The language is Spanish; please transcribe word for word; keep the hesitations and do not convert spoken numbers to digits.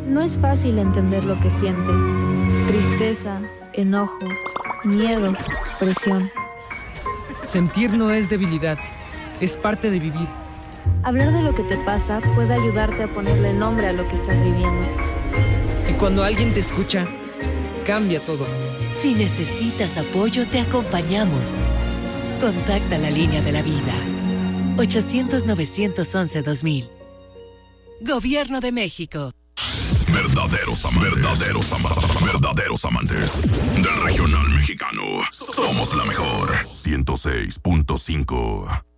No es fácil entender lo que sientes. Tristeza, enojo, miedo, presión. Sentir no es debilidad, es parte de vivir. Hablar de lo que te pasa puede ayudarte a ponerle nombre a lo que estás viviendo. Y cuando alguien te escucha, cambia todo. Si necesitas apoyo, te acompañamos. Contacta la línea de la vida. ochocientos, novecientos once, dos mil. Gobierno de México. Verdaderos amantes, verdaderos amantes, verdaderos amantes del regional mexicano. Somos la mejor. ciento seis punto cinco.